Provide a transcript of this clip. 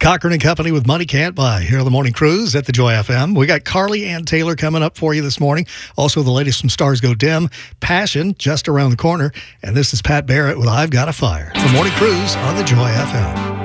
Cochran and Company with Money Can't Buy here on the Morning Cruise at the Joy FM. We got Carly Ann Taylor coming up for you this morning. Also, the latest from Stars Go Dim, Passion just around the corner. And this is Pat Barrett with I've Got a Fire. The Morning Cruise on the Joy FM.